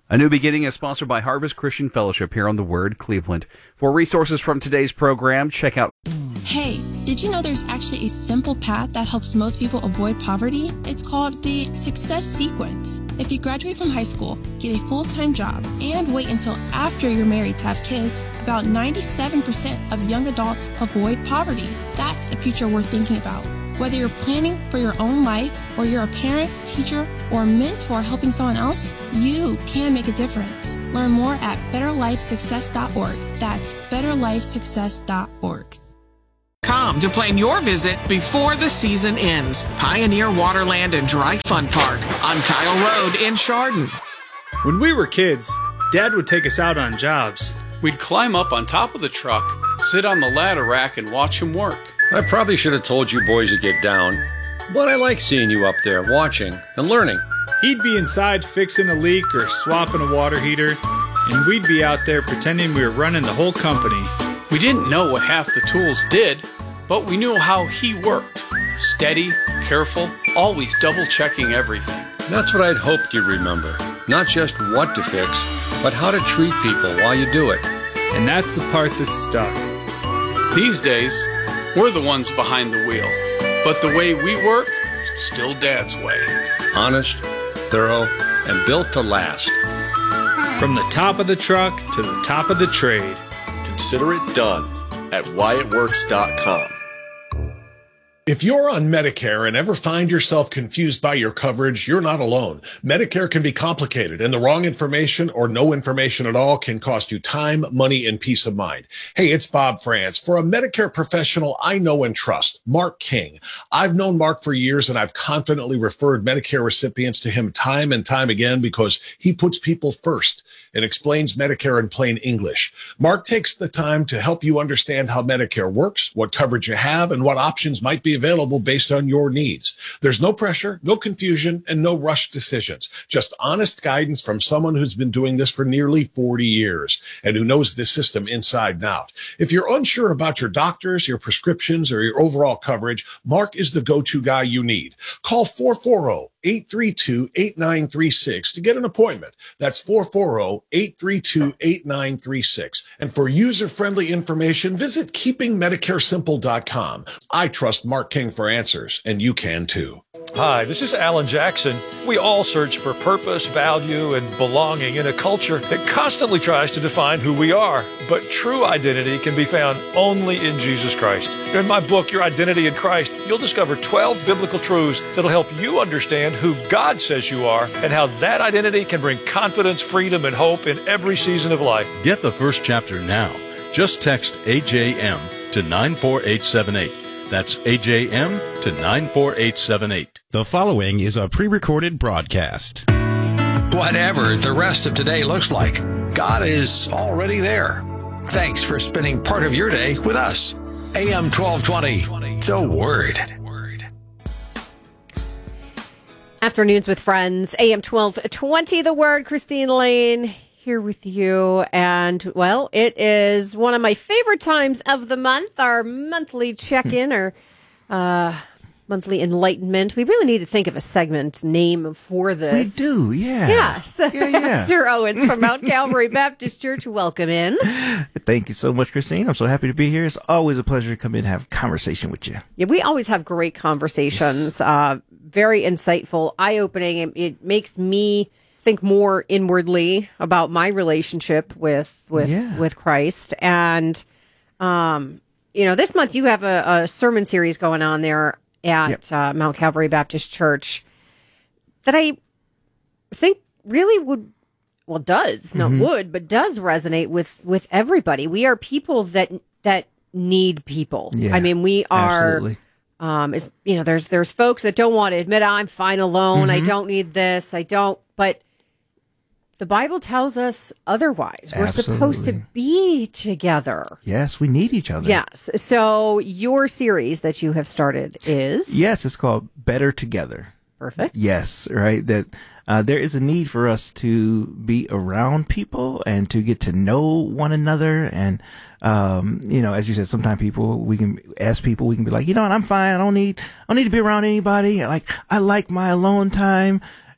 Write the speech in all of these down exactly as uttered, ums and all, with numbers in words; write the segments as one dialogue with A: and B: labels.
A: A New Beginning is sponsored by Harvest Christian Fellowship here on The Word, Cleveland. For resources from today's program, check out...
B: Hey, did you know there's actually a simple path that helps most people avoid poverty? It's called the Success Sequence. If you graduate from high school, get a full-time job, and wait until after you're married to have kids, about ninety-seven percent of young adults avoid poverty. That's a future worth thinking about. Whether you're planning for your own life, or you're a parent, teacher, or mentor helping someone else, you can make a difference. Learn more at better life success dot org. That's better life success dot org.
C: Come to plan your visit before the season ends. Pioneer Waterland and Dry Fun Park on Kyle Road in Chardon.
D: When we were kids, Dad would take us out on jobs.
E: We'd climb up on top of the truck, sit on the ladder rack, and watch him work.
F: I probably should have told you boys to get down, but I like seeing you up there watching and learning.
D: He'd be inside fixing a leak or swapping a water heater, and we'd be out there pretending we were running the whole company.
E: We didn't know what half the tools did, but we knew how he worked. Steady, careful, always double-checking everything.
F: That's what I'd hoped you'd remember. Not just what to fix, but how to treat people while you do it.
D: And that's the part that stuck.
E: These days, we're the ones behind the wheel. But the way we work, still Dad's way.
F: Honest, thorough, and built to last.
D: From the top of the truck to the top of the trade.
G: Consider it done at wyatt works dot com.
H: If you're on Medicare and ever find yourself confused by your coverage, you're not alone. Medicare can be complicated, and the wrong information or no information at all can cost you time, money, and peace of mind. Hey, it's Bob France. For a Medicare professional I know and trust, Mark King. I've known Mark for years, and I've confidently referred Medicare recipients to him time and time again because he puts people first and explains Medicare in plain English. Mark takes the time to help you understand how Medicare works, what coverage you have, and what options might be available based on your needs. There's no pressure, no confusion, and no rushed decisions. Just honest guidance from someone who's been doing this for nearly forty years and who knows this system inside and out. If you're unsure about your doctors, your prescriptions, or your overall coverage, Mark is the go-to guy you need. Call four four zero, eight three two, eight nine three six to get an appointment. That's four four zero, eight three two, eight nine three six. And for user-friendly information, visit keeping medicare simple dot com. I trust Mark King for answers, and you can too.
I: Hi, this is Alan Jackson. We all search for purpose, value, and belonging in a culture that constantly tries to define who we are. But true identity can be found only in Jesus Christ. In my book, Your Identity in Christ, you'll discover twelve biblical truths that'll help you understand who God says you are and how that identity can bring confidence, freedom, and hope in every season of life.
J: Get the first chapter now. Just text A J M to nine four eight seven eight. That's A J M to nine four eight seven eight.
K: The following is a pre-recorded broadcast.
L: Whatever the rest of today looks like, God is already there. Thanks for spending part of your day with us. A M twelve twenty, The Word.
M: Afternoons with Friends, A M twelve twenty, The Word. Christine Lane here with you. And, well, it is one of my favorite times of the month, our monthly check-in or uh, monthly enlightenment. We really need to think of a segment name for this.
N: We do, yeah.
M: Yes.
N: Yeah, yeah.
M: Pastor Owens from Mount Calvary Baptist Church, welcome in.
N: Thank you so much, Christine. I'm so happy to be here. It's always a pleasure to come in and have a conversation with you.
M: Yeah, we always have great conversations. Yes. Uh, very insightful, eye-opening. It, it makes me think more inwardly about my relationship with with yeah. with Christ. And um, you know, this month you have a, a sermon series going on there at yep. uh, Mount Calvary Baptist Church that I think really would, well, does not mm-hmm. would, but does resonate with with everybody. We are people that that need people.
N: Yeah,
M: I mean, we are.
N: Absolutely.
M: Um, is you know, there's there's folks that don't want to admit I'm fine alone. Mm-hmm. I don't need this. I don't. But the Bible tells us otherwise. We're
N: Absolutely.
M: supposed to be together.
N: Yes, we need each other.
M: Yes. So your series that you have started is?
N: Yes, it's called Better Together.
M: Perfect.
N: Yes, right. That uh, there is a need for us to be around people and to get to know one another. And, um, you know, as you said, sometimes people, we can ask people, we can be like, you know what, I'm fine. I don't need, I don't need to be around anybody. Like, I like my alone time.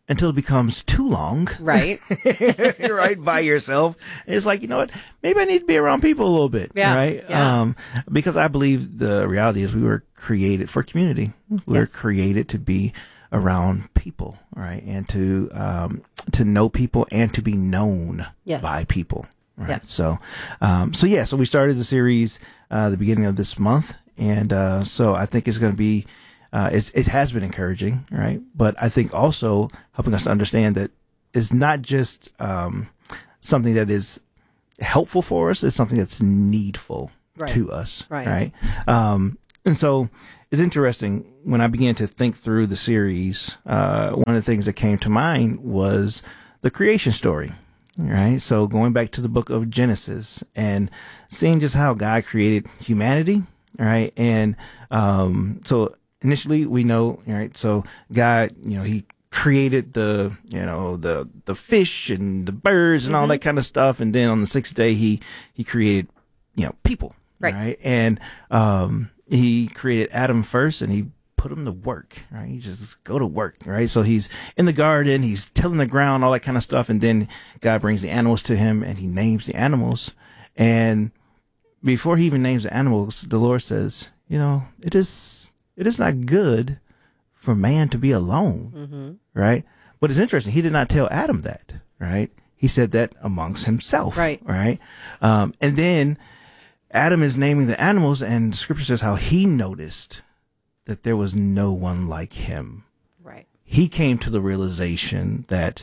N: until it becomes too long.
M: Right.
N: Right. By yourself. It's like, you know what? Maybe I need to be around people a little bit.
M: Yeah,
N: right.
M: yeah.
N: Um, because I believe the reality is we were created for community. We were
M: Yes.
N: created to be around people, right? And to, um, to know people and to be known
M: Yes.
N: by people. Right.
M: Yes.
N: So, um, so yeah, so we started the series, uh, the beginning of this month. And, uh, so I think it's going to be, uh, it's, it has been encouraging, right? But I think also helping us to understand that it's not just, um, something that is helpful for us. It's something that's needful
M: Right.
N: to us.
M: Right.
N: Right. Um, and so it's interesting when I began to think through the series. Uh, one of the things that came to mind was the creation story. Right. So going back to the book of Genesis and seeing just how God created humanity. Right. And, um, so initially we know, right. So God, you know, he created the, you know, the, the fish and the birds and all
M: Mm-hmm.
N: that kind of stuff. And then on the sixth day, he, he created, you know, people.
M: Right.
N: Right. And, um, he created Adam first and he put him to work, right? He just go to work, right? So he's in the garden, he's tilling the ground, all that kind of stuff. And then God brings the animals to him and he names the animals. And before he even names the animals, the Lord says, you know, it is, it is not good for man to be alone,
M: Mm-hmm.
N: right? But it's interesting. He did not tell Adam that, right? He said that amongst himself,
M: Right.
N: Right. Um, and then Adam is naming the animals, and the scripture says how he noticed that there was no one like him.
M: Right.
N: He came to the realization that,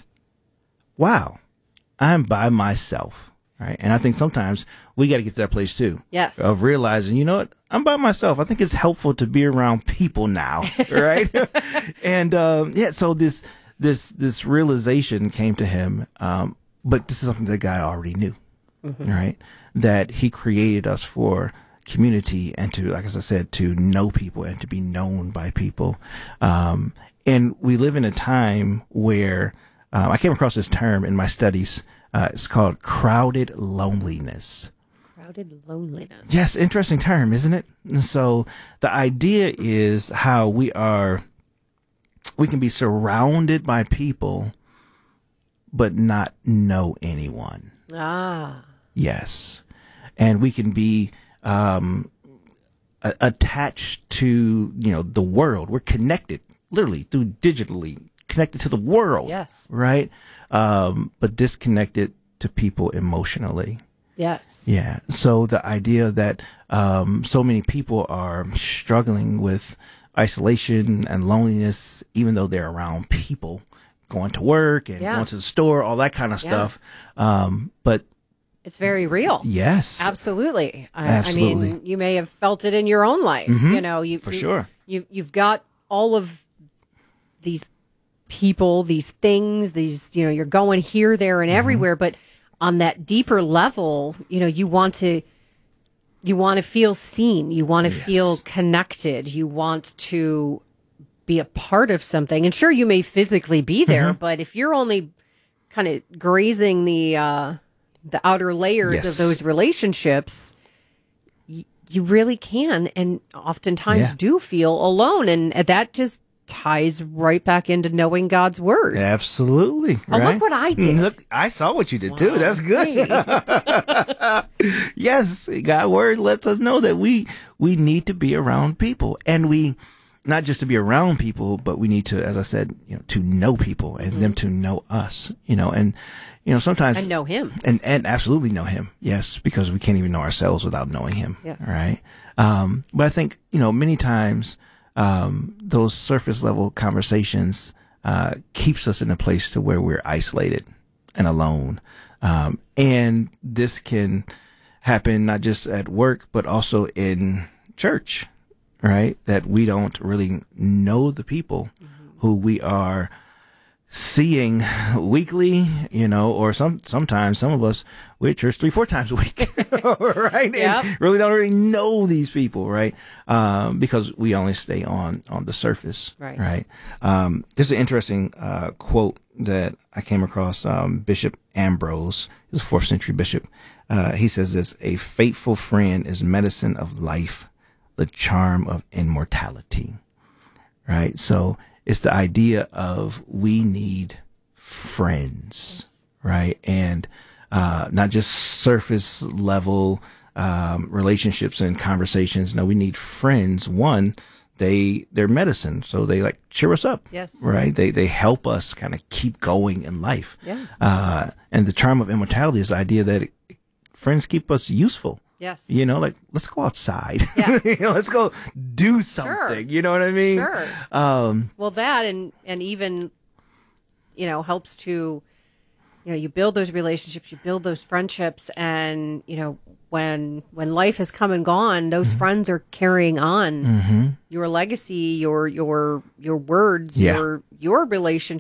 N: wow, I'm by myself. Right. And I think sometimes we got to get to that place too.
M: Yes.
N: Of realizing, you know what? I'm by myself. I think it's helpful to be around people now. Right. And, um, yeah, so this, this, this realization came to him. Um, but this is something that God already knew. Mm-hmm. Right. That he created us for community and to, like as I said, to know people and to be known by people. Um, and we live in a time where, um, I came across this term in my studies. Uh, it's called crowded loneliness.
M: Crowded loneliness.
N: Yes. Interesting term, isn't it? And so the idea is how we are, we can be surrounded by people, but not know anyone.
M: Ah.
N: Yes. And we can be, um, a- attached to, you know, the world. We're connected literally through digitally connected to the world.
M: Yes.
N: Right. Um, but disconnected to people emotionally.
M: Yes.
N: Yeah. So the idea that, um, so many people are struggling with isolation and loneliness, even though they're around people, going to work and
M: Yeah.
N: going to the store, all that kind of
M: Yeah.
N: stuff. Um, but
M: It's very real.
N: yes,
M: Absolutely. I,
N: Absolutely.
M: I mean, you may have felt it in your own life.
N: Mhm.
M: You know, you
N: For
M: you-
N: sure.
M: You you've got all of these people, these things, these, you know, you're going here, there, and
N: Mm-hmm.
M: everywhere, but on that deeper level, you know, you want to you want to feel seen, you want to feel connected, you want to be a part of something. And sure, you may physically be there,
N: Mm-hmm.
M: but if you're only kind of grazing the uh the outer layers
N: Yes.
M: of those relationships, y- you really can and oftentimes
N: Yeah.
M: do feel alone. And that just ties right back into knowing God's word.
N: Absolutely.
M: Oh, look
N: right?
M: what I did.
N: Look, I saw what you did too. That's good. Yes, God's word lets us know that we we need to be around people, and we not just to be around people, but we need to, as I said, you know, to know people and them to know us. You know, and you know sometimes
M: And know him.
N: and and absolutely know him. Yes, because we can't even know ourselves without knowing him.
M: Yes.
N: Right. Um, but I think you know many times um, those surface level conversations uh, keeps us in a place to where we're isolated and alone. Um, and this can happen not just at work, but also in church, right? That we don't really know the people mm-hmm. who we are seeing weekly, you know, or some, sometimes some of us, we're at church three, four times a week, right?
M: Yep.
N: And really don't really know these people, right? Um, because we only stay on, on the surface,
M: Right.
N: right? Um, there's an interesting, uh, quote that I came across, um, Bishop Ambrose, he was a fourth century bishop. Uh, he says this: a faithful friend is medicine of life, the charm of immortality. Right. So it's the idea of we need friends, right? And uh, not just surface level um, relationships and conversations. No, we need friends. One, they they're medicine, so they like cheer us up.
M: Yes,
N: right. They they help us kind of keep going in life.
M: Yeah.
N: Uh, and the term of immortality is the idea that it, friends keep us useful.
M: Yes.
N: You know, like, let's go outside.
M: Yeah.
N: You know, let's go do something.
M: Sure.
N: You know what I mean?
M: Sure.
N: Um,
M: well, that and, and even, you know, helps to, you know, you build those relationships, you build those friendships. And, you know, when when life has come and gone, those mm-hmm. friends are carrying on
N: mm-hmm.
M: your legacy, your your your words,
N: yeah.
M: your your relationship